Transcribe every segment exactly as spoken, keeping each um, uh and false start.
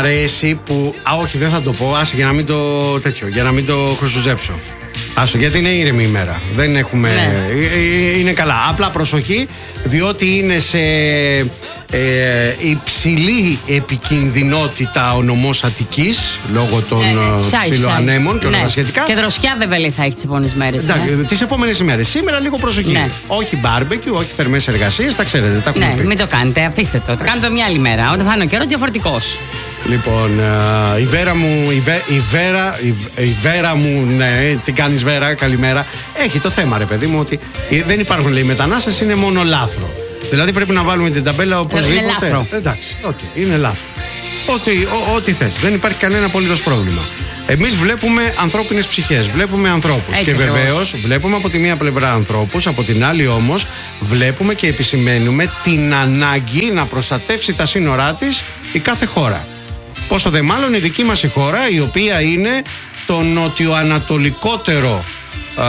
αρέσει που. Α, όχι, δεν θα το πω. Άσε για να μην το τέτοιο, για να μην το χρησουζέψω. Άσο, γιατί είναι ήρεμη ημέρα. Δεν έχουμε. Ναι. Είναι καλά. Απλά προσοχή, διότι είναι σε ε, υψηλή επικινδυνότητα ο νομός Αττικής λόγω των ναι, ψιλοανέμων και όλα ναι. τα σχετικά. Και δροσιά δεν βελεί θα έχει τις επόμενες μέρες. Εντάξει, ναι. τις επόμενες ημέρες. Σήμερα λίγο προσοχή. Ναι. Όχι μπάρμπεκιου, όχι θερμές εργασίες, τα ξέρετε. Τα ναι, πει. Μην το κάνετε, αφήστε το. Το κάνετε μια άλλη μέρα. Όταν θα είναι ο καιρός διαφορετικός. Λοιπόν, uh, η Βέρα μου, η, Βέ, η, Βέρα, η, η Βέρα μου, ναι, τι κάνεις Βέρα, καλημέρα. Έχει το θέμα ρε παιδί μου ότι δεν υπάρχουν λέει μετανάστες, είναι μόνο λάθρο. Δηλαδή πρέπει να βάλουμε την ταμπέλα οπωσδήποτε. Είναι λάθρο. Εντάξει, okay, είναι λάθρο. Ό,τι, ό, ό,τι θες, δεν υπάρχει κανένα απολύτως πρόβλημα. Εμείς βλέπουμε ανθρώπινες ψυχές, βλέπουμε ανθρώπους. Έτσι, και βεβαίως βλέπουμε από τη μία πλευρά ανθρώπους, από την άλλη όμως βλέπουμε και επισημαίνουμε την ανάγκη να προστατεύσει τα σύνορά της η κάθε χώρα. Πόσο δε μάλλον η δική μας η χώρα, η οποία είναι το νοτιοανατολικότερο α,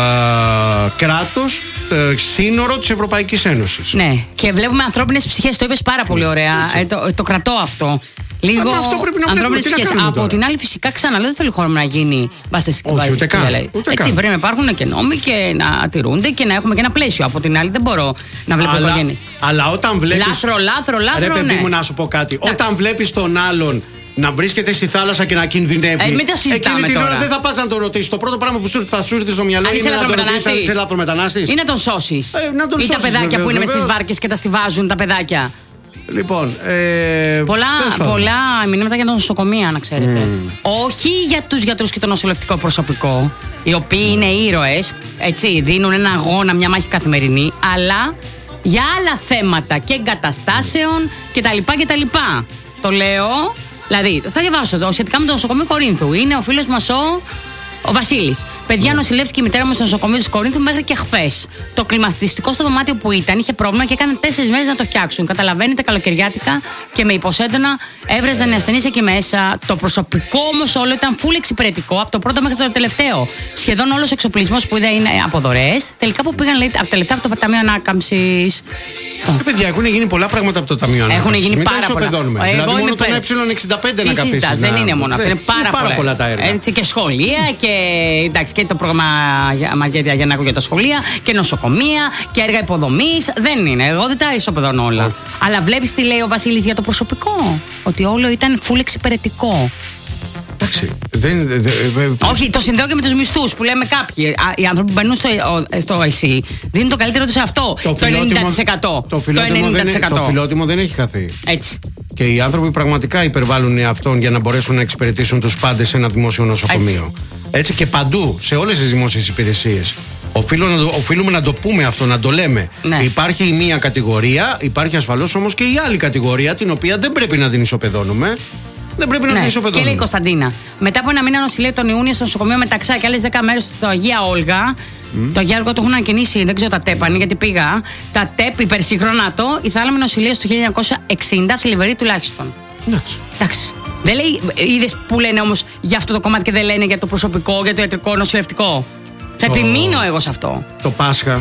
κράτος, ε, σύνορο της Ευρωπαϊκής Ένωσης. Ναι, και βλέπουμε ανθρώπινες ψυχές, το είπες πάρα πολύ ωραία, ε, το, το κρατώ αυτό. Λίγο αυτό πρέπει να ανθρώπινες ψυχές. Από τώρα. Την άλλη, φυσικά ξαναλέω, δεν θέλει χώρο να γίνει μπαστεστική. Όχι, ούτε καν. Έτσι, πρέπει να υπάρχουν και νόμοι και να τηρούνται και να έχουμε και ένα πλαίσιο. Από την άλλη, δεν μπορώ να βλέπω οικογένειες. Αλλά όταν βλέπεις. Λάθρο, λάθρο, λάθρο. Ρε, παιδί ναι. μου, να σου πω κάτι. Εντάξει. Όταν βλέπεις τον άλλον να βρίσκεται στη θάλασσα και να κινδυνεύει. Ε, μην το συζητάμε εκείνη την τώρα. ώρα δεν θα πας να τον ρωτήσεις. Το πρώτο πράγμα που σου, θα σου έρθει στο μυαλό είναι να τον ρωτήσεις αν είσαι λάθρομετανάστης. Ή να τον σώσεις. Ε, να τον ή σώσεις, τα παιδάκια βεβαίως, που είναι μες στις βεβαίως. βάρκες και τα στιβάζουν τα παιδάκια. Λοιπόν, ε, πολλά, πολλά μηνύματα για τα νοσοκομεία, να ξέρετε. Mm. Όχι για τους γιατρούς και το νοσηλευτικό προσωπικό, οι οποίοι mm. είναι ήρωες, έτσι, δίνουν ένα αγώνα, μια μάχη καθημερινή, αλλά για άλλα θέματα και εγκαταστάσεων κτλ. κτλ. Το λέω, δηλαδή, θα διαβάσω εδώ σχετικά με το νοσοκομείο Κορίνθου. Είναι ο φίλος μας ο. Ο Βασίλης. Παιδιά, mm. νοσηλεύτηκε η μητέρα μου στο νοσοκομείο της Κορίνθου μέχρι και χθες. Το κλιματιστικό στο δωμάτιο που ήταν είχε πρόβλημα και έκανε τέσσερις μέρες να το φτιάξουν. Καταλαβαίνετε, καλοκαιριάτικα και με υποσέντονα έβραζαν οι ασθενείς εκεί μέσα. Το προσωπικό όμως όλο ήταν full εξυπηρετικό από το πρώτο μέχρι το τελευταίο. Σχεδόν όλος ο εξοπλισμός που είδα είναι από δωρεές. Τελικά που πήγαν λέει, από τα λεφτά από το Ταμείο Ανάκαμψης. Ε, παιδιά, έχουν γίνει πολλά πράγματα από το Ταμείο Ανάκαμψης. Έχουν γίνει Μην πάρα πολλά. Ε, δηλαδή, μόνο το ε εξήντα πέντε να καθίσεις. Δεν είναι μόνο αυτό. Είναι πάρα, πάρα πολλά τα έργα. Έτσι, και σχολεία και, εντάξει, και το πρόγραμμα Μαγκέτια Γιαννάκου για τα σχολεία και νοσοκομεία και έργα υποδομής. Δεν είναι. Εγώ δεν τα ισοπεδώνω όλα. Όχι. Αλλά βλέπεις τι λέει ο Βασίλης για το προσωπικό. Ότι όλο ήταν full εξυπηρετικό. Εντάξει. Δεν, δε, δε, Όχι, το συνδέω και με τους μισθούς που λέμε κάποιοι. Οι άνθρωποι που μπαίνουν στο, στο ΕΣΥ δίνουν το καλύτερο τους σε αυτό. Το, το ενενήντα τοις εκατό. Το φιλότιμο, το, δεν, το φιλότιμο δεν έχει χαθεί. Έτσι. Και οι άνθρωποι πραγματικά υπερβάλλουν εαυτόν για να μπορέσουν να εξυπηρετήσουν τους πάντες σε ένα δημόσιο νοσοκομείο. Έτσι. Έτσι και παντού, σε όλες τις δημόσιες υπηρεσίες. Οφείλουμε να, το, οφείλουμε να το πούμε αυτό, να το λέμε. Ναι. Υπάρχει η μία κατηγορία, υπάρχει ασφαλώς όμως και η άλλη κατηγορία, την οποία δεν πρέπει να την ισοπεδώνουμε. Δεν πρέπει να ναι. την ισοπεδώνουμε. Και λέει η Κωνσταντίνα, μετά από ένα μήνα νοσηλεύει τον Ιούνιο στο νοσοκομείο Μεταξά και άλλες δέκα μέρες στο Αγία Όλγα. Mm. Το Αγία Όλγα το έχουν ανακαινήσει, δεν ξέρω τα τέπανε γιατί πήγα. Τα τέπ υπερσύγχρονα το, η θάλαμη νοσηλεία του χίλια εννιακόσια εξήντα, θλιβερή τουλάχιστον. Εντάξει. Εντάξει. Δεν λέει, είδες που λένε όμως για αυτό το κομμάτι και δεν λένε για το προσωπικό, για το ιατρικό, νοσηλευτικό. Θα το... επιμείνω εγώ σε αυτό. Το Πάσχα.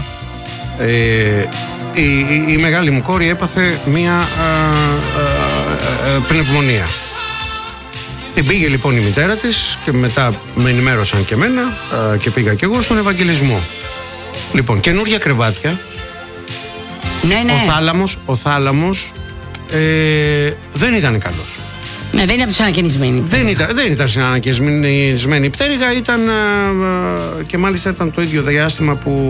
Ε, η, η, η μεγάλη μου κόρη έπαθε μία α, α, α, πνευμονία. Την πήγε λοιπόν η μητέρα της και μετά με ενημέρωσαν και εμένα α, και πήγα και εγώ στον Ευαγγελισμό. Λοιπόν, καινούργια κρεβάτια. Ναι, ναι. Ο θάλαμος, ο θάλαμος ε, δεν ήταν καλός. Ναι, δεν ήταν ανακαινισμένη. Δεν ήταν, δεν ήταν ανακαινισμένη η πτέρυγα, ήταν α, α, και μάλιστα ήταν το ίδιο διάστημα που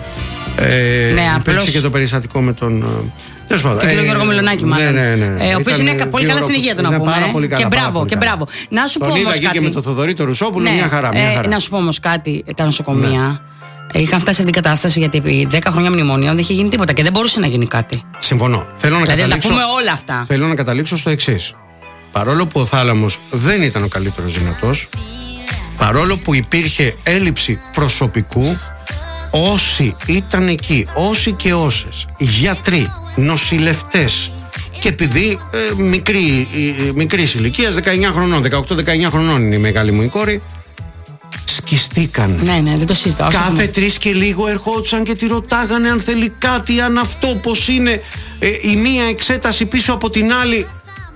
ε, ναι, υπήρξε απλώς... και το περιστατικό με τον... Τον κύριο Γιώργο Μελονάκη, μάλλον. Ναι, ναι, ναι. Ε, ο οποίος είναι πολύ καλά στην υγεία του, να πούμε. Πάρα πολύ καλά, και μπράβο, πάρα και μπράβο. Να σου τον πω είδα όμως εκεί κάτι. Και με το Θοδωρή το Ρουσόπουλο, ναι, μια χαρά. Μια χαρά. Ε, να σου πω όμως κάτι. Τα νοσοκομεία ναι. είχαν φτάσει σε αυτήν την κατάσταση γιατί επί δέκα χρόνια μνημονίων δεν είχε γίνει τίποτα και δεν μπορούσε να γίνει κάτι. Συμφωνώ. Θέλω να δηλαδή, καταλήξω, τα πούμε όλα αυτά. Θέλω να καταλήξω στο εξής. Παρόλο που ο θάλαμος δεν ήταν ο καλύτερος δυνατός, παρόλο που υπήρχε έλλειψη προσωπικού, όσοι ήταν εκεί, όσοι και όσες, γιατροί, νοσηλευτές, και επειδή ε, μικρή, ε, μικρής ηλικίας, δεκαεννιά χρονών, δεκαοκτώ δεκαεννιά χρονών είναι η μεγάλη μου η κόρη, σκιστήκαν. Ναι, ναι, δεν το συζητάω. Κάθε τρεις και λίγο ερχόντουσαν και τη ρωτάγανε αν θέλει κάτι, αν αυτό, πώς είναι, ε, η μία εξέταση πίσω από την άλλη.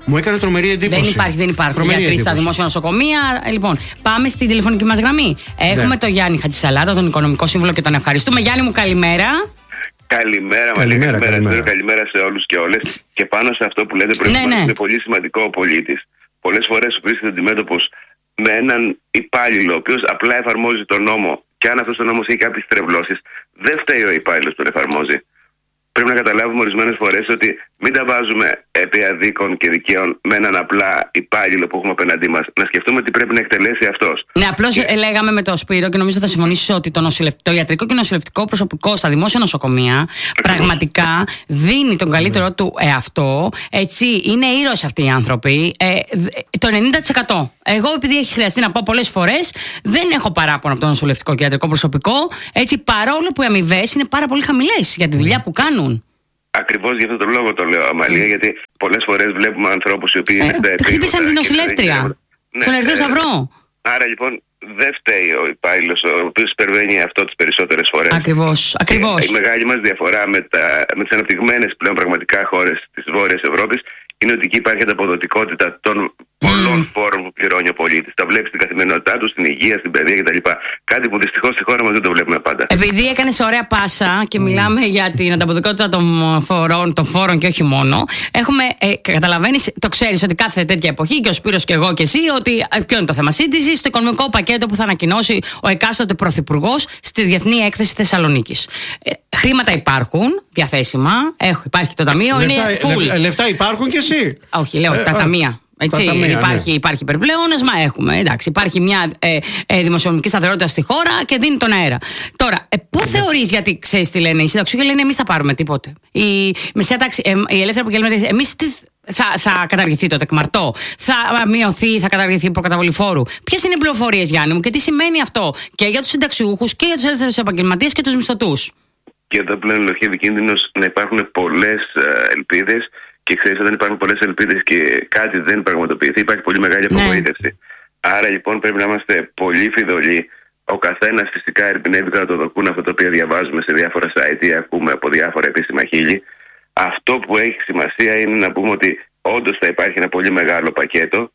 Μου έκανε τρομερή εντύπωση. Δεν υπάρχει, δεν υπάρχουν γιατροί στα δημόσια νοσοκομεία. Λοιπόν, πάμε στην τηλεφωνική μας γραμμή. Έχουμε ναι. τον Γιάννη Χατζησαλάτα, τον Οικονομικό Σύμβουλο, και τον ευχαριστούμε. Γιάννη μου, καλημέρα. Καλημέρα, καλημέρα, καλημέρα, καλημέρα. καλημέρα σε όλους και όλες. Και πάνω σε αυτό που λέτε, προηγουμένως, ναι, ναι. είναι πολύ σημαντικό ο πολίτης. Πολλές φορές βρίσκεται αντιμέτωπος με έναν υπάλληλο, ο οποίος απλά εφαρμόζει τον νόμο, και αν αυτός ο νόμος έχει κάποιες τρευλώσεις, δεν φταίει ο υπάλληλος που τον εφαρμόζει. Πρέπει να καταλάβουμε ορισμένες φορές ότι μην τα βάζουμε επί αδίκων και δικαίων με έναν απλά υπάλληλο που έχουμε απέναντί μας. Να σκεφτούμε τι πρέπει να εκτελέσει αυτός. Ναι, απλώς και... λέγαμε με το Σπύρο, και νομίζω θα συμφωνήσεις, ότι το, νοσηλευ... το ιατρικό και νοσηλευτικό προσωπικό στα δημόσια νοσοκομεία πραγματικά δίνει τον καλύτερό mm. του εαυτό. Έτσι, είναι ήρωες αυτοί οι άνθρωποι. Ε, το ενενήντα τοις εκατό. Εγώ, επειδή έχει χρειαστεί να πάω πολλές φορές, δεν έχω παράπονα από το νοσηλευτικό και ιατρικό προσωπικό. Έτσι, παρόλο που οι αμοιβές είναι πάρα πολύ χαμηλές για τη δουλειά που κάνουν. Ακριβώς για αυτόν τον λόγο το λέω, Αμαλία, mm. γιατί πολλές φορές βλέπουμε ανθρώπους οι οποίοι. Ε, χτύπησαν την νοσηλεύτρια. Ναι, στον Ερυθρό Σταυρό. Άρα λοιπόν δεν φταίει ο υπάλληλος, ο οποίος υπερβαίνει αυτό τις περισσότερες φορές. Ακριβώς. Ακριβώς. Η μεγάλη μας διαφορά με, τα, με τις αναπτυγμένες πλέον πραγματικά χώρες της Βόρειας Ευρώπης είναι ότι εκεί υπάρχει ανταποδοτικότητα των πολλών mm. φόρων που πληρώνει ο πολίτης. Τα βλέπει στην καθημερινότητά του, στην υγεία, στην παιδεία κτλ. Κάτι που δυστυχώς στη χώρα μας δεν το βλέπουμε πάντα. Επειδή έκανες ωραία πάσα και mm. μιλάμε για την ανταποδοτικότητα των φόρων, των φόρων και όχι μόνο, έχουμε, ε, καταλαβαίνεις, το ξέρεις ότι κάθε τέτοια εποχή, και ο Σπύρος και εγώ και εσύ, ότι ποιο είναι το θέμα σύντησης, στο οικονομικό πακέτο που θα ανακοινώσει ο εκάστοτε πρωθυπουργός στη Διεθνή Έκθεση Θεσσαλονίκης. Ε, χρήματα υπάρχουν διαθέσιμα, έχω, υπάρχει το ταμείο, λεφτά, είναι full. Λεφ, λεφτά υπάρχουν και εσύ. Όχι, λέω ε, τα ταμεία. Έτσι, ταμεία, υπάρχει, ναι. υπάρχει υπερπλέονασμα, έχουμε. Εντάξει, υπάρχει μια ε, ε, δημοσιονομική σταθερότητα στη χώρα και δίνει τον αέρα. Τώρα, ε, πού ναι. θεωρείς, γιατί ξέρεις τι λένε οι συνταξιούχοι, λένε εμείς θα πάρουμε τίποτε. Η μεσαία τάξη, ε, οι ελεύθεροι επαγγελματίες, εμείς τι. Θα, θα καταργηθεί το τεκμαρτό, θα μειωθεί, θα καταργηθεί η προκαταβολή φόρου. Ποιες είναι οι πληροφορίες, Γιάννη μου, και τι σημαίνει αυτό και για τους συνταξιούχους και για τους ελεύθερους επαγγελματίες και τους μισθωτούς? Και εδώ πλέον είναι κίνδυνος να υπάρχουν πολλές ελπίδες. Και ξέρεις, όταν υπάρχουν πολλές ελπίδες και κάτι δεν πραγματοποιηθεί, υπάρχει πολύ μεγάλη απογοήτευση. Ναι. Άρα λοιπόν πρέπει να είμαστε πολύ φιδωλοί. Ο καθένας φυσικά ερμηνεύει κατά το δοκούν αυτό το οποίο διαβάζουμε σε διάφορα site ή ακούμε από διάφορα επίσημα χείλη. Αυτό που έχει σημασία είναι να πούμε ότι όντως θα υπάρχει ένα πολύ μεγάλο πακέτο.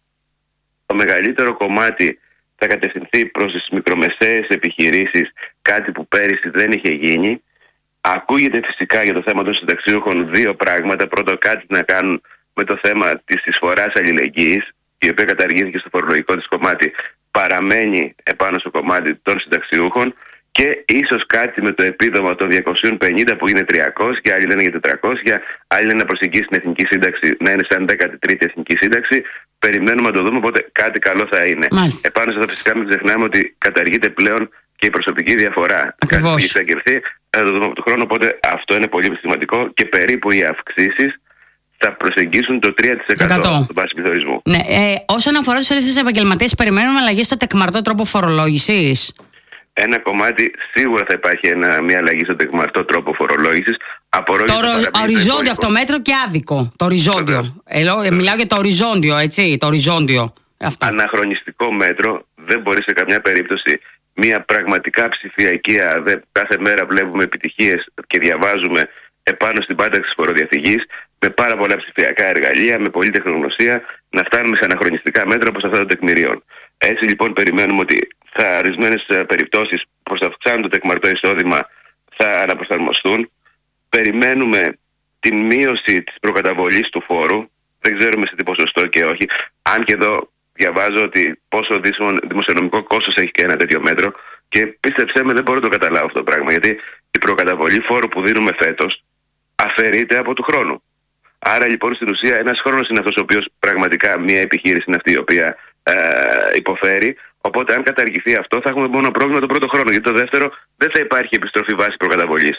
Το μεγαλύτερο κομμάτι θα κατευθυνθεί προς τις μικρομεσαίες επιχειρήσεις, κάτι που πέρυσι δεν είχε γίνει. Ακούγεται φυσικά για το θέμα των συνταξιούχων δύο πράγματα. Πρώτο, κάτι να κάνουν με το θέμα της εισφοράς αλληλεγγύης, η οποία καταργήθηκε στο φορολογικό της κομμάτι, παραμένει επάνω στο κομμάτι των συνταξιούχων, και ίσως κάτι με το επίδομα των διακόσια πενήντα που είναι τριακόσια, άλλοι λένε για τετρακόσια, άλλοι λένε να προσεγγίσει την εθνική σύνταξη, να είναι σαν δέκατη τρίτη εθνική σύνταξη. Περιμένουμε να το δούμε, οπότε κάτι καλό θα είναι. Μάλιστα. Επάνω σε αυτό φυσικά μην ξεχνάμε ότι καταργείται πλέον και η προσωπική διαφορά. Ακριβώς. Κάτι που έχει αγγελθεί. Θα το δούμε από τον χρόνο, οπότε αυτό είναι πολύ σημαντικό και περίπου οι αυξήσεις θα προσεγγίσουν το τρία τοις εκατό του βάση πληθωρισμού. Ναι, ε, όσον αφορά τους ελεύθερους επαγγελματίες, περιμένουμε αλλαγή στο τεκμαρτό τρόπο φορολόγησης. Ένα κομμάτι σίγουρα θα υπάρχει ένα, μια αλλαγή στο τεκμαρτό τρόπο φορολόγησης. Το ρο, οριζόντιο αυτό μέτρο και άδικο. Το οριζόντιο. Ελώ, μιλάω για το οριζόντιο, έτσι. Το οριζόντιο. Αυτό. Αναχρονιστικό μέτρο, δεν μπορεί σε καμιά περίπτωση. Μια πραγματικά ψηφιακή ΑΔΕ, κάθε μέρα βλέπουμε επιτυχίες και διαβάζουμε επάνω στην πάταξη της φοροδιαφυγής, με πάρα πολλά ψηφιακά εργαλεία, με πολλή τεχνογνωσία, να φτάνουμε σε αναχρονιστικά μέτρα όπως αυτά των τεκμηρίων. Έτσι λοιπόν περιμένουμε ότι σε ορισμένες περιπτώσεις προς θα αυξάνουν το τεκμαρτό εισόδημα, θα αναπροσαρμοστούν. Περιμένουμε την μείωση της προκαταβολής του φόρου, δεν ξέρουμε σε τι ποσοστό και όχι, αν και εδώ διαβάζω ότι πόσο δημοσιονομικό κόστος έχει και ένα τέτοιο μέτρο, και πίστεψέ με, δεν μπορώ να το καταλάβω αυτό το πράγμα, γιατί η προκαταβολή φόρου που δίνουμε φέτος αφαιρείται από του χρόνου. Άρα λοιπόν στην ουσία ένας χρόνος είναι αυτός ο οποίος πραγματικά μια επιχείρηση είναι αυτή η οποία ε, υποφέρει. Οπότε αν καταργηθεί αυτό θα έχουμε μόνο πρόβλημα τον πρώτο χρόνο, γιατί το δεύτερο δεν θα υπάρχει επιστροφή βάση προκαταβολής.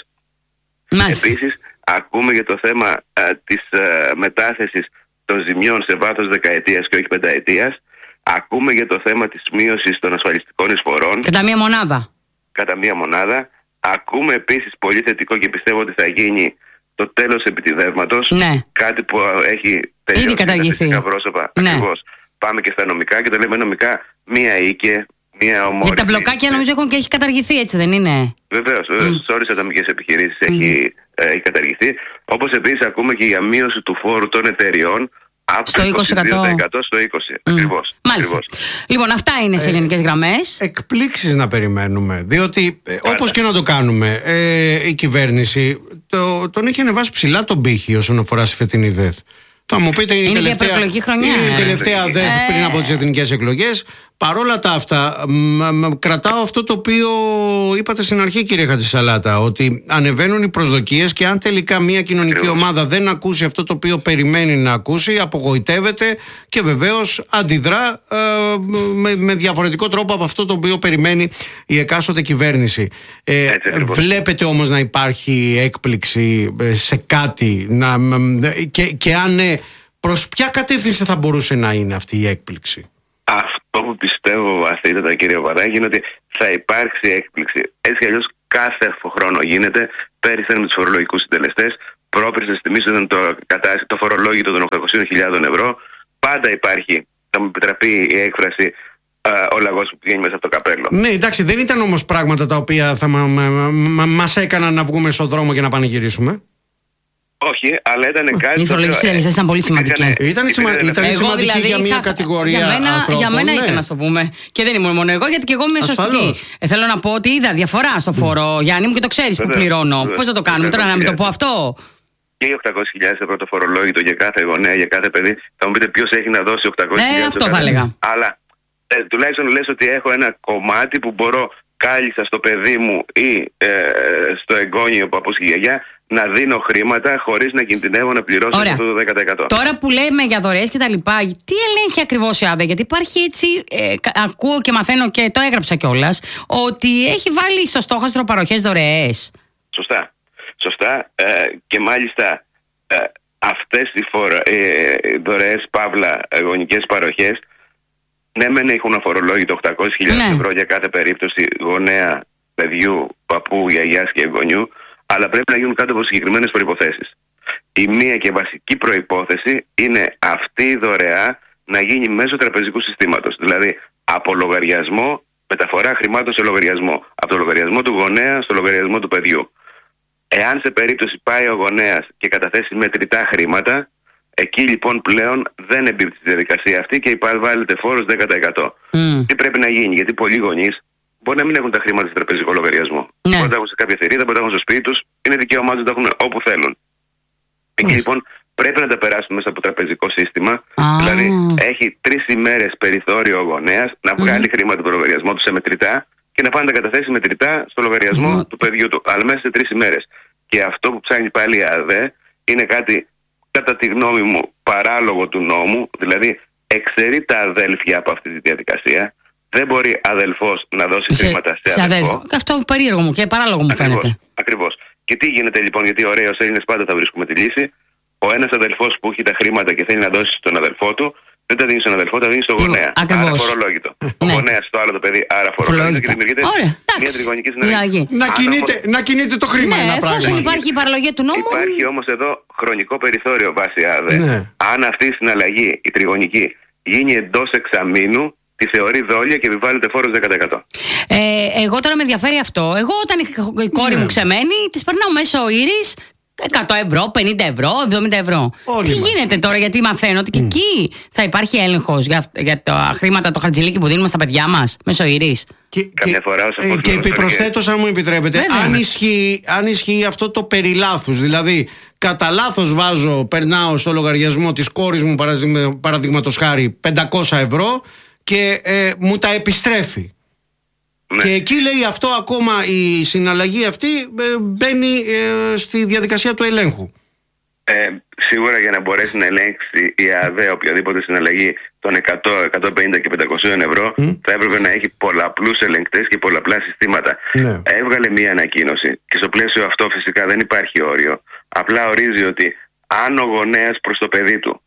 Επίσης ακούμε για το θέμα ε, της ε, μετάθεσης των ζημιών σε βάθος δεκαετίας και όχι πενταετίας. Ακούμε για το θέμα της μείωσης των ασφαλιστικών εισφορών. Κατά μία μονάδα. Κατά μία μονάδα. Ακούμε επίσης πολύ θετικό και πιστεύω ότι θα γίνει το τέλος επιτιδεύματος. Ναι. Κάτι που έχει τελειώσει. Ήδη καταργηθεί. Πρόσωπα. Ναι. Ακριβώς. Πάμε και στα νομικά και τα λέμε νομικά μία οίκε, μία ομόρφη. Για τα μπλοκάκια νομίζω έχουν και έχει καταργηθεί, έτσι δεν είναι? Βεβαίως, βεβαίως. Mm. Σε όλες τις ατομικές επιχειρήσεις mm. έχει, ε, έχει καταργηθεί. Όπως επίσης ακούμε και για μείωση του φόρου των εταιριών, Από στο είκοσι τοις εκατό. είκοσι τοις εκατό στο είκοσι τοις εκατό. Mm. Ακριβώς. Μάλιστα. Ακριβώς. Λοιπόν, αυτά είναι σε ε, γενικές γραμμές. Εκπλήξεις να περιμένουμε. Διότι ε, όπως και να το κάνουμε, ε, η κυβέρνηση το, τον έχει ανεβάσει ψηλά τον πύχη όσον αφορά στη φετινή ΔΕΘ. Θα μου πείτε, είναι η τελευταία, χρονιά, είναι η ε. τελευταία ΔΕΘ ε. πριν από τις εθνικές εκλογές. Παρόλα τα αυτά, μ, μ, κρατάω αυτό το οποίο είπατε στην αρχή, κύριε Χατζησαλάτα, ότι ανεβαίνουν οι προσδοκίες και αν τελικά μια κοινωνική ομάδα δεν ακούσει αυτό το οποίο περιμένει να ακούσει, απογοητεύεται και βεβαίως αντιδρά ε, με, με διαφορετικό τρόπο από αυτό το οποίο περιμένει η εκάστοτε κυβέρνηση. Ε, βλέπετε όμως να υπάρχει έκπληξη σε κάτι να, και, και αν ναι, προς ποια κατεύθυνση θα μπορούσε να είναι αυτή η έκπληξη? Αυτό που πιστεύω βαθύτατα, κύριε Παπαδάκη, είναι ότι θα υπάρξει έκπληξη. Έτσι κι αλλιώς κάθε χρόνο γίνεται. Πέρυσι ήταν με τους φορολογικούς συντελεστές. Πρόπερσι τιμή ήταν το, το φορολόγητο των οκτακόσιες χιλιάδες ευρώ. Πάντα υπάρχει, θα μου επιτραπεί η έκφραση, α, ο λαγός που πηγαίνει μέσα από το καπέλο. Ναι, εντάξει, δεν ήταν όμως πράγματα τα οποία θα μα, μα, μα, μας έκαναν να βγούμε στον δρόμο και να πανηγυρίσουμε. Όχι, αλλά ήταν κάτι. Οι φορολογικοί συντελεστές ήταν πολύ σημαντικοί. Ήταν, σημα... ήταν σημαντική δηλαδή, για μια είχα... κατηγορία για μένα, ανθρώπων. Για μένα ναι. ήταν, να το πούμε. Και δεν ήμουν μόνο εγώ, γιατί και εγώ είμαι σωστή. Ε, θέλω να πω ότι είδα διαφορά στο φόρο, Γιάννη μου, και το ξέρεις που πληρώνω. Πώς θα το κάνουμε τώρα, να μην το πω αυτό? Και οι οκτακόσιες χιλιάδες ευρώ το φορολόγητο για κάθε γονέα, για κάθε παιδί. Θα μου πείτε ποιος έχει να δώσει οκτακόσιες χιλιάδες. Ε, αυτό θα έλεγα. Αλλά ε, τουλάχιστον λες ότι έχω ένα κομμάτι που μπορώ κάλλιστα στο παιδί μου ή ε, στο εγγόνιο παππούς και γιαγιά να δίνω χρήματα χωρίς να κινδυνεύω να πληρώσω αυτό το δέκα τοις εκατό. Τώρα που λέμε για δωρεές και τα λοιπά, τι ελέγχει ακριβώς η ΑΔΕ? Γιατί υπάρχει έτσι, ε, ακούω και μαθαίνω και το έγραψα κιόλας, ότι έχει βάλει στο στόχαστρο παροχές δωρεές. Σωστά. Σωστά. Ε, και μάλιστα ε, αυτές οι φορα, ε, δωρεές, παύλα, γονικές παροχές, ναι, μεν έχουν αφορολόγητο οκτακόσιες χιλιάδες ναι. ευρώ για κάθε περίπτωση γονέα, παιδιού, παππού, γιαγιάς και εγγονιού, αλλά πρέπει να γίνουν κάτω από συγκεκριμένες προϋποθέσεις. Η μία και βασική προϋπόθεση είναι αυτή η δωρεά να γίνει μέσω τραπεζικού συστήματος. Δηλαδή από λογαριασμό, μεταφορά χρημάτων σε λογαριασμό. Από το λογαριασμό του γονέα στο λογαριασμό του παιδιού. Εάν σε περίπτωση πάει ο γονέας και καταθέσει μετρητά χρήματα, εκεί λοιπόν πλέον δεν εμπίπτει στη διαδικασία αυτή και υποβάλλεται φόρος δέκα τοις εκατό. Mm. Τι πρέπει να γίνει? Γιατί πολλοί γονείς μπορεί να μην έχουν τα χρήματα σε τραπεζικό λογαριασμό. Ναι. Μπορεί να τα έχουν σε κάποια θηρίδα, μπορεί να τα έχουν στο σπίτι τους, είναι δικαίωμά τους να τα έχουν όπου θέλουν. Mm. Εκεί λοιπόν πρέπει να τα περάσουν μέσα από το τραπεζικό σύστημα. Ah. Δηλαδή έχει τρεις ημέρες περιθώριο ο γονέας να βγάλει mm. χρήματα από το λογαριασμό του σε μετρητά και να πάει να τα καταθέσει μετρητά στο λογαριασμό mm. του παιδιού του. Αλλά μέσα σε τρεις ημέρες. Και αυτό που ψάχνει πάλι η ΑΔΕ είναι κάτι, κατά τη γνώμη μου, παράλογο του νόμου, δηλαδή εξαιρεί τα αδέλφια από αυτή τη διαδικασία. Δεν μπορεί αδελφός να δώσει σε, χρήματα σε, σε αδελφό. αδελφό. Αυτό περίεργο μου και παράλογο μου ακριβώς, φαίνεται. Ακριβώς. Και τι γίνεται λοιπόν, γιατί ωραία ως Έλληνες πάντα θα βρίσκουμε τη λύση. Ο ένας αδελφός που έχει τα χρήματα και θέλει να δώσει στον αδελφό του, δεν τα δίνει στον αδελφό, τα δίνει στον γονέα. Άρα φορολόγητο. Ο γονέας στο άλλο το παιδί, άρα φορολόγητο. Και δημιουργείται μια τριγωνική συνεργασία. Να, κινείται, να κινείται το χρήμα, ναι, ένα πράγμα. Εφόσον υπάρχει η παραλογία του νόμου. Υπάρχει όμως εδώ χρονικό περιθώριο βάσει ΑΔΕ. Ναι. Αν αυτή η συναλλαγή, η τριγωνική, γίνει εντός εξαμήνου, τη θεωρεί δόλια και επιβάλλεται φόρος δέκα τοις εκατό. Ε, εγώ τώρα με ενδιαφέρει αυτό. Εγώ όταν η κόρη ναι. μου ξεμένει, της περνάω μέσω ήρης εκατό ευρώ, πενήντα ευρώ, εβδομήντα ευρώ. Όλοι Τι μας. γίνεται τώρα, γιατί μαθαίνω ότι και mm. εκεί θα υπάρχει έλεγχος για, για τα χρήματα, το χαρτζηλίκι που δίνουμε στα παιδιά μας μέσω ήρης. Και, και, ε, και επιπροσθέτως, αν μου επιτρέπετε, αν ισχύει, αν ισχύει αυτό το περί λάθους, δηλαδή κατά λάθος βάζω, περνάω στο λογαριασμό της κόρης μου, παραδείγματος χάρη, πεντακόσια ευρώ και ε, μου τα επιστρέφει. Ναι. Και εκεί λέει αυτό ακόμα η συναλλαγή αυτή ε, μπαίνει ε, στη διαδικασία του ελέγχου. Ε, σίγουρα για να μπορέσει να ελέγξει η ΑΔΕ οποιαδήποτε συναλλαγή των εκατό, εκατόν πενήντα και πεντακόσια ευρώ mm. θα έπρεπε να έχει πολλαπλούς ελεγκτές και πολλαπλά συστήματα. Ναι. Έβγαλε μία ανακοίνωση και στο πλαίσιο αυτό φυσικά δεν υπάρχει όριο. Απλά ορίζει ότι αν ο γονέας προς το παιδί του,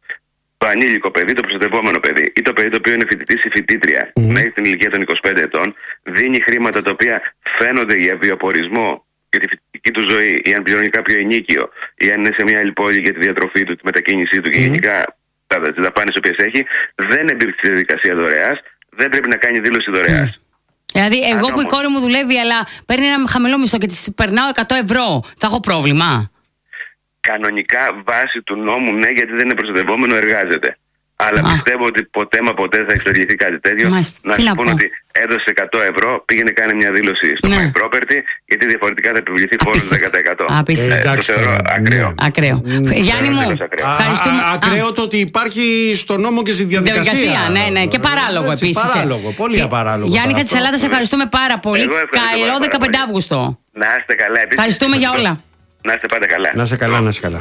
το ανήλικο παιδί, το προστατευόμενο παιδί ή το παιδί το οποίο είναι φοιτητής ή φοιτήτρια mm. μέχρι την ηλικία των είκοσι πέντε ετών, δίνει χρήματα τα οποία φαίνονται για βιοπορισμό για τη φοιτητική του ζωή, ή αν πληρώνει κάποιο ενίκιο, ή αν είναι σε μια άλλη πόλη για τη διατροφή του, τη μετακίνησή του και mm. γενικά τι δαπάνες οποίες έχει, δεν εμπίπτει στη διαδικασία δωρεάς, δεν πρέπει να κάνει δήλωση δωρεάς. Mm. Δηλαδή, εγώ αν που όμως η κόρη μου δουλεύει, αλλά παίρνει ένα χαμηλό μισθό και της περνάω εκατό ευρώ, θα έχω πρόβλημα? κανονικά βάσει του νόμου ναι, γιατί δεν είναι προστατευόμενο, εργάζεται. Αλλά Α. πιστεύω ότι ποτέ μα ποτέ θα εξοργηθεί κάτι τέτοιο. Μάλιστα. Να Τι σου να πούνε πω. ότι έδωσε εκατό ευρώ, πήγαινε κάνει μια δήλωση στο Ναι. My Property, γιατί διαφορετικά θα επιβληθεί φόρος δέκα τοις εκατό. Απίστευτο. Ε, το θεωρώ ακραίο. Ακραίο. Γιάννη μου, ευχαριστούμε. Α, ακραίο το ότι υπάρχει στο νόμο και στη διαδικασία. Διαδικασία, ναι, ναι. Και παράλογο Έτσι, επίσης. Παράλογο, πολύ απαράλογο. Γιάννη Χατζησαλάτα, σε ευχαριστούμε πάρα πολύ. Εγώ ευχαριστώ Καλό πάρα δεκαπέντε πολύ. Αυγούστου. Να είστε καλά. Επίσης, Ευχαριστούμε για όλα. Να είστε πάντα καλά. Να σε καλά, να σε καλά.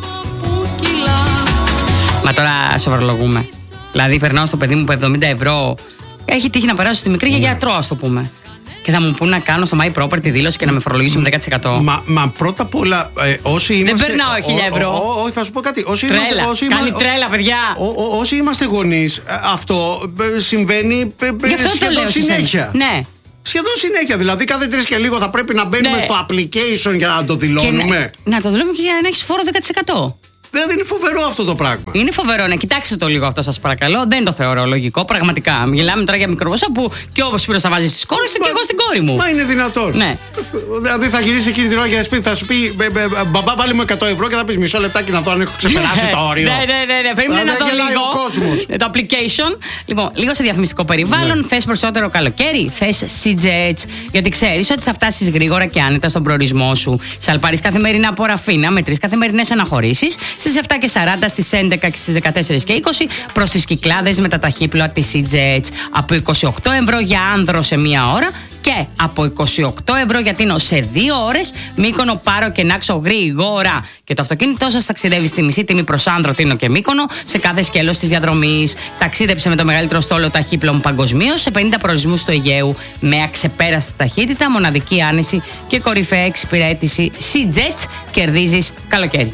Μα τώρα σοβαρολογούμε. Δηλαδή, περνάω στο παιδί μου που εβδομήντα ευρώ. Έχει τύχει να περάσω στη μικρή για γιατρό, α το πούμε. Και θα μου πούνε να κάνω στο My Property δήλωση και να με φορολογήσουν με δέκα τοις εκατό. Μα, μα πρώτα απ' όλα, ε, όσοι είμαστε. Δεν περνάω χίλια ευρώ. Όχι, θα σου πω κάτι. Όσοι Τρέλα. είμαστε, όσοι Κάνει είμα- τρέλα, παιδιά. Ό, ό, όσοι είμαστε γονείς, αυτό ε, συμβαίνει ε, Γι' αυτό το σχεδόν λέω σε συνέχεια. σένα. Ναι. Σχεδόν συνέχεια. Δηλαδή, κάθε τρεις και λίγο θα πρέπει να μπαίνουμε Ναι. στο application για να το Και δηλώνουμε. να, να το δηλώνουμε και για να έχει φόρο δέκα τοις εκατό. Δεν είναι φοβερό αυτό το πράγμα. Είναι φοβερό, ναι. Κοιτάξτε το λίγο αυτό, σας παρακαλώ. Δεν το θεωρώ λογικό, πραγματικά. Μιλάμε τώρα για μικρό ποσά που και ο Σπύρος θα βάζει στις κόρες του και εγώ στην κόρη μου. Μα είναι δυνατόν. Ναι. Δηλαδή θα γυρίσει εκείνη την ώρα και θα σου πει, θα σου πει «Μπε, μπε, μπαμπά, βάλει μου εκατό ευρώ και θα πει μισό λεπτάκι να δω αν έχω ξεπεράσει το όριο. Ναι, ναι, ναι, ναι. Περίμενε να Δεν δω γελάει λίγο. ο κόσμος. Το application. Λοιπόν, λίγο σε διαφημιστικό περιβάλλον. Ναι. Θες περισσότερο καλοκαίρι. Θες Sea-Jets. Γιατί ξέρεις ότι θα φτάσεις γρήγορα και άνετα στον προορισμό σου. Σαλπάρεις καθημερινά από Ραφίνα με τρεις καθημερινές αναχωρήσεις. Στις επτά και σαράντα, στις έντεκα και στις δεκατέσσερις και είκοσι προς τις Κυκλάδες με τα ταχύπλοα της Sea-Jets. Από είκοσι οκτώ ευρώ για άνδρο σε μία ώρα. Και από είκοσι οκτώ ευρώ για τίνο σε δύο ώρες, Μύκονο, Πάρο και Νάξο γρήγορα. Και το αυτοκίνητό σας ταξιδεύει στη μισή τιμή προς άνδρο, Τίνο και Μύκονο σε κάθε σκέλος της διαδρομής. Ταξίδεψε με το μεγαλύτερο στόλο ταχύπλων παγκοσμίως σε πενήντα προορισμούς του Αιγαίου με αξεπέραστη ταχύτητα, μοναδική άνεση και κορυφαία εξυπηρέτηση. Sea-Jets, κερδίζεις καλοκαίρι.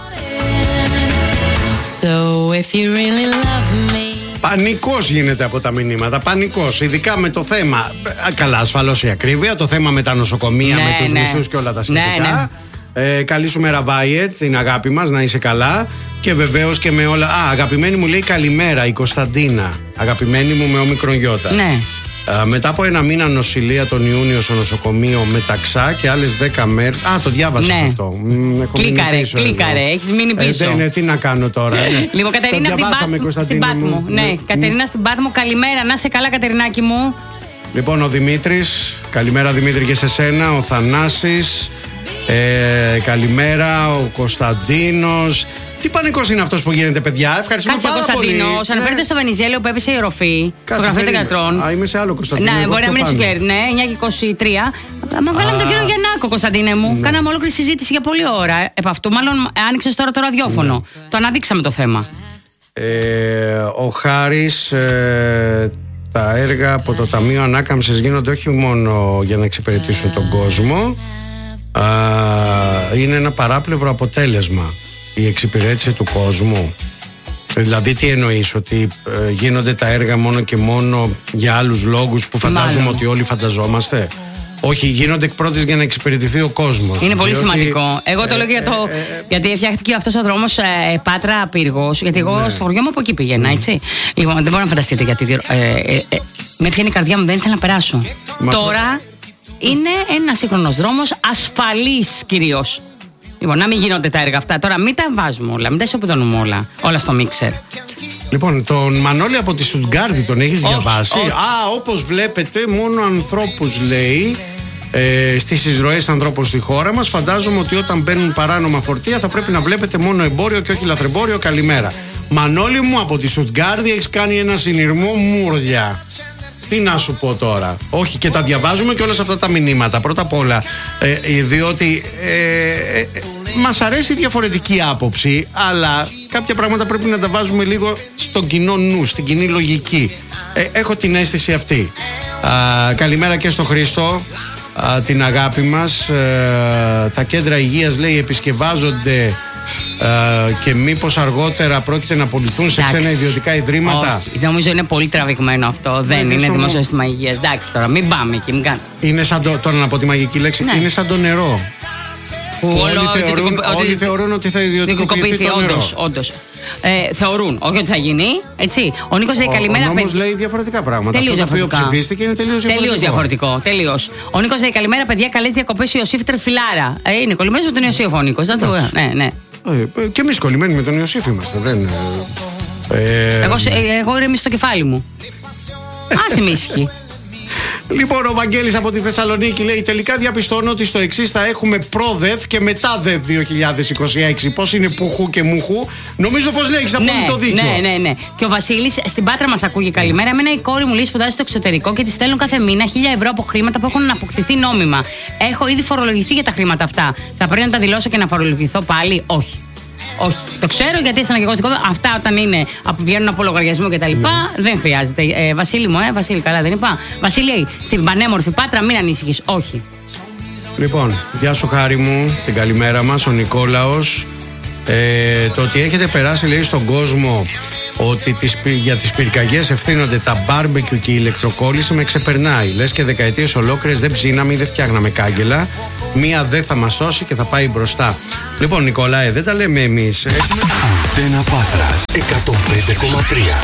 So if you really love me... Πανικός γίνεται από τα μηνύματα. Πανικός. Ειδικά με το θέμα. Α, καλά, ασφαλώς η ακρίβεια. Το θέμα με τα νοσοκομεία, Ναι, με τους ναι. μισθούς και όλα τα Ναι, σχετικά. Ε, καλή σου μέρα, Βάιετ, την αγάπη μας, να είσαι καλά. Και βεβαίως και με όλα. Α, αγαπημένη μου λέει καλημέρα, η Κωνσταντίνα. Αγαπημένη μου με όμικρον γιώτα. Ναι. Α, μετά από ένα μήνα νοσηλεία τον Ιούνιο στο νοσοκομείο με ταξά και άλλες δέκα μέρες. Α, το διάβασα Ναι. αυτό. Μ, έχω Κλίκαρε, μείνει πίσω κλίκαρε, εδώ. έχεις μείνει πίσω. Ε, δεν είναι, τι να κάνω τώρα. Ναι. Λοιπόν, Κατερίνα Το στην διαβάσαμε, Πάτμο. Στην Κωνσταντίνη Πάτμο. μου. Ναι, Κατερίνα στην Πάτμο, καλημέρα. Να είσαι καλά, Κατερινάκη μου. Λοιπόν, ο Δημήτρης, καλημέρα Δημήτρη και σε σένα, ο Θανάσης, ε, καλημέρα, ο Κωνσταντίνος. Τι πανικός είναι αυτός που γίνεται, παιδιά, ευχαριστούμε Κάτσε ο πάρα πολύ. Κωνσταντίνο, αναφέρεται στο Βενιζέλιο που έπεσε η ροφή στο γραφείο των περίμενε. γιατρών. Α, είμαι σε άλλο Κωνσταντίνο. Ναι, εγώ μπορεί να πιο μην είναι πάνω. σουκέρ. Ναι, εννιά και είκοσι τρία. Μα βγάλαμε Α. τον κύριο Γιαννάκο, Κωνσταντίνε μου. Ναι. Κάναμε ολόκληρη συζήτηση για πολλή ώρα επ' αυτού. Μάλλον άνοιξε τώρα το ραδιόφωνο. Ναι. Το αναδείξαμε το θέμα. Ε, ο Χάρης, ε, τα έργα από το Ταμείο Ανάκαμψης γίνονται όχι μόνο για να εξυπηρετήσουν τον κόσμο. Α, είναι ένα παράπλευρο αποτέλεσμα η εξυπηρέτηση του κόσμου. Δηλαδή τι εννοείς, ότι ε, γίνονται τα έργα μόνο και μόνο για άλλους λόγους που φαντάζομαι Μάλλον. ότι όλοι φανταζόμαστε. Όχι, γίνονται εκ πρώτης για να εξυπηρετηθεί ο κόσμος. Είναι πολύ Διότι, σημαντικό. Εγώ το ε, λέω και για το. ε, ε, γιατί φτιάχτηκε αυτό ο δρόμο ε, Πάτρα Πύργος. Γιατί εγώ Ναι. στο χωριό μου από εκεί πήγαινα, έτσι. Λοιπόν, δεν μπορώ να φανταστείτε γιατί. Ε, ε, ε, με πιάνει η καρδιά μου, δεν ήθελα να περάσω. Μα Τώρα είναι ένα σύγχρονο δρόμο, ασφαλής κυρίως. Λοιπόν, να μην γίνονται τα έργα αυτά. Τώρα μην τα βάζουμε όλα, μην τα ισοπεδώνουμε όλα. Όλα στο μίξερ. Λοιπόν, τον Μανώλη από τη Στουτγκάρδη τον έχεις Όχι, διαβάσει. όχι. Α, όπως βλέπετε, μόνο ανθρώπους λέει ε, στις εισρωές ανθρώπων στη χώρα μας. Φαντάζομαι ότι όταν μπαίνουν παράνομα φορτία θα πρέπει να βλέπετε μόνο εμπόριο και όχι λαθρεμπόριο. Καλημέρα. Μανώλη μου από τη Στουτγκάρδη, έχεις κάνει ένα συνειρμό μουρδια. Τι να σου πω τώρα. Όχι, και τα διαβάζουμε και όλα αυτά τα μηνύματα. Πρώτα απ' όλα, ε, διότι ε, ε, μας αρέσει η διαφορετική άποψη, αλλά κάποια πράγματα πρέπει να τα βάζουμε λίγο στον κοινό νου, στην κοινή λογική. Ε, έχω την αίσθηση αυτή. Α, καλημέρα και στο Χρήστο, α, την αγάπη μας. Ε, τα κέντρα υγείας, λέει, επισκευάζονται ε, και μήπως αργότερα πρόκειται να πουληθούν σε Εντάξει. ξένα ιδιωτικά ιδρύματα. Όχι, νομίζω είναι πολύ τραβηγμένο αυτό. Δεν είναι νομίζω δημόσιο μου. σύστημα υγείας. Εντάξει τώρα, μην πάμε εκεί, μην κάνουμε. Είναι σαν το, τώρα να πω τη μαγική λέξη, Ναι. είναι σαν το νερό. Που Όλοι, όλο θεωρούν, ιδιωτικο- όλοι ότι- θεωρούν ότι θα ιδιωτικοποιηθεί Ιδιωτικοποιηθεί, το νερό. όντως, όντως. Ε, θεωρούν, όχι ότι θα γίνει, έτσι. Ο Νίκος λέει Ο, καλημέρα. ο νόμος παιδιά. λέει διαφορετικά πράγματα. Τελείως Αυτό το οποίο διαφορετικά. ψηφίστηκε είναι τελείως διαφορετικό. Τελείως διαφορετικό. Τελείως. Ο Νίκος λέει καλημέρα, παιδιά. Καλές διακοπές Ιωσήφ Τρεφιλάρα. Ε, είναι κολλημένος με τον Ιωσήφ ο Νίκος. Δεν το- Ναι, ναι. Ε, και εμείς κολλημένοι με τον Ιωσήφ είμαστε. Δεν, ε, εγώ, εγώ ηρεμήσω στο κεφάλι μου. Άσε με ήσυχη. Λοιπόν, ο Βαγγέλης από τη Θεσσαλονίκη λέει: τελικά διαπιστώνω ότι στο εξής θα έχουμε προ-ΔΕΘ και μετά ΔΕΘ δύο χιλιάδες είκοσι έξι. Πώς είναι πουχού και μουχού. Νομίζω πως λέει, έχεις απόλυτο δίκιο. Ναι, ναι, ναι. Και ο Βασίλης στην Πάτρα μας ακούγει. Καλημέρα. Εμένα η κόρη μου λέει σπουδάζει στο εξωτερικό και τη στέλνουν κάθε μήνα χίλια ευρώ από χρήματα που έχουν αποκτηθεί νόμιμα. Έχω ήδη φορολογηθεί για τα χρήματα αυτά. Θα πρέπει να τα δηλώσω και να φορολογηθώ πάλι? Όχι. Όχι. Το ξέρω γιατί σαν αγωγικό αυτά όταν είναι, βγαίνουν από λογαριασμό και τα λοιπά, mm. δεν χρειάζεται. Ε, Βασίλη μου, ε, Βασίλη, καλά δεν είπα. Βασίλη, στην πανέμορφη Πάτρα μην ανήσυχες. Όχι. Λοιπόν, γεια σου Χάρη μου, την καλημέρα μας, ο Νικόλαος. Ε, το ότι έχετε περάσει, λέει, στον κόσμο ότι τις, για τις πυρκαγιές ευθύνονται τα μπάρμπεκιου και η ηλεκτροκόλληση με ξεπερνάει. Λες και δεκαετίες ολόκληρες δεν ψήναμε ή δεν φτιάχναμε κάγκελα. Μία δεν θα μας σώσει και θα πάει μπροστά. Λοιπόν, Νικολάε, δεν τα λέμε εμείς. Έχουμε... Αντένα Πάτρας εκατόν πέντε κόμμα τρία.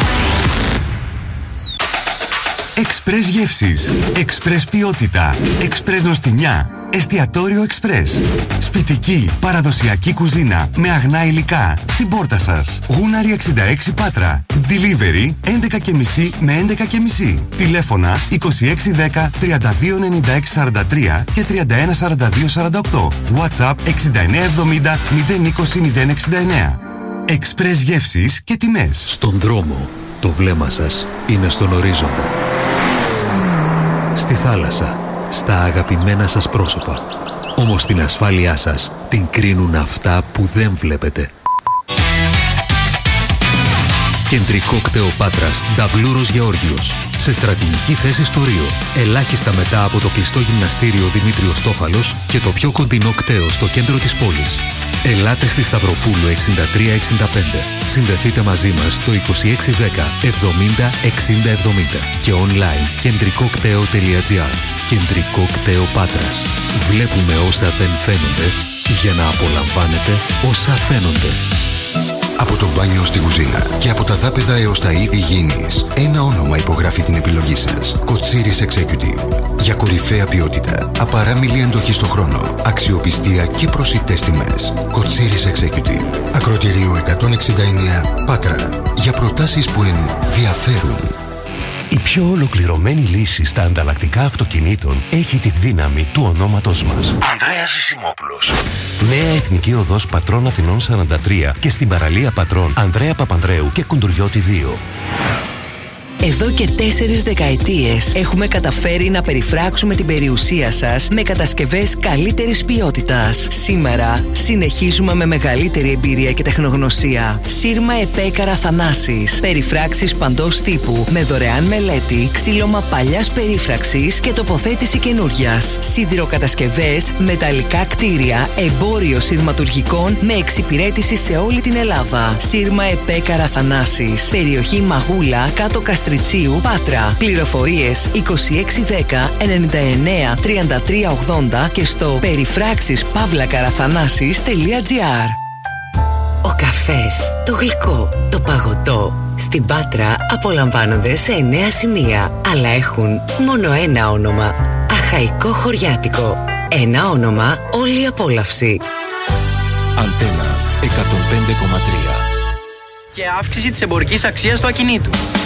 Εξπρές γεύσεις, εξπρές ποιότητα, εξπρές νοστιμιά. Εστιατόριο Express. Σπιτική, παραδοσιακή κουζίνα με αγνά υλικά στην πόρτα σας. Γούναρη εξήντα έξι Πάτρα. Delivery έντεκα και μισή με έντεκα και μισή. Τηλέφωνα είκοσι έξι δέκα τριάντα δύο ενενήντα έξι σαράντα τρία και τριάντα ένα σαράντα δύο σαράντα οκτώ. WhatsApp εξήντα εννέα εβδομήντα μηδέν είκοσι μηδέν εξήντα εννέα. Εξπρές γεύσεις και τιμές. Στον δρόμο το βλέμμα σας είναι στον ορίζοντα. Στη θάλασσα, στα αγαπημένα σας πρόσωπα. Όμως την ασφάλειά σας την κρίνουν αυτά που δεν βλέπετε. Κεντρικό κτέο Πάτρας, Νταβλούρος Γεώργιος. Σε στρατηγική θέση στο Ρίο. Ελάχιστα μετά από το κλειστό γυμναστήριο Δημήτριος Τόφαλος και το πιο κοντινό κτέο στο κέντρο της πόλης. Ελάτε στη Σταυροπούλου εξήντα τρία εξήντα πέντε. Συνδεθείτε μαζί μας στο είκοσι έξι δέκα εβδομήντα εξήντα εβδομήντα και online κεντρικό κτέο τελεία τζι άρ. Κεντρικό κτέο Πάτρας. Βλέπουμε όσα δεν φαίνονται για να απολαμβάνετε όσα φαίνονται. Από το μπάνιο στη κουζίνα και από τα δάπεδα έως τα είδη υγιεινής, ένα όνομα υπογράφει την επιλογή σας. Κοτσίρις Executive. Για κορυφαία ποιότητα, απαράμιλη εντοχή στο χρόνο, αξιοπιστία και προσιτές τιμές. Κοτσίρις Executive. Ακροτηρίου εκατόν εξήντα εννέα Πάτρα. Για προτάσεις που ενδιαφέρουν. Η πιο ολοκληρωμένη λύση στα ανταλλακτικά αυτοκινήτων έχει τη δύναμη του ονόματος μας. Ανδρέας Ζησιμόπουλος. Νέα Εθνική Οδός Πατρών Αθηνών σαράντα τρία και στην παραλία Πατρών Ανδρέα Παπανδρέου και Κουντουριώτη δύο. Εδώ και τέσσερις δεκαετίες έχουμε καταφέρει να περιφράξουμε την περιουσία σας με κατασκευές καλύτερης ποιότητας. Σήμερα συνεχίζουμε με μεγαλύτερη εμπειρία και τεχνογνωσία. Σύρμα ΕΠΕ Καραθανάσης. Περιφράξεις παντός τύπου με δωρεάν μελέτη, ξύλωμα παλιάς περίφραξης και τοποθέτηση καινούριας. Σιδηροκατασκευές, μεταλλικά κτίρια, εμπόριο σειρματουργικών με εξυπηρέτηση σε όλη την Ελλάδα. Σύρμα ΕΠΕ Καραθανάσης. Περιοχή Μαγούλα, κάτω Καστριτσίου, Πάτρα. Πληροφορίες είκοσι έξι δέκα ενενήντα εννέα τριάντα τρία ογδόντα και στο περιφράξεις παύλα καραθανάσης τελεία τζι άρ. Ο καφές, το γλυκό, το παγωτό στην Πάτρα απολαμβάνονται σε εννέα σημεία, αλλά έχουν μόνο ένα όνομα. Αχαϊκό Χωριάτικο. Ένα όνομα, όλη η απόλαυση. Αντένα εκατόν πέντε κόμμα τρία. Και αύξηση της εμπορικής αξίας του ακινήτου.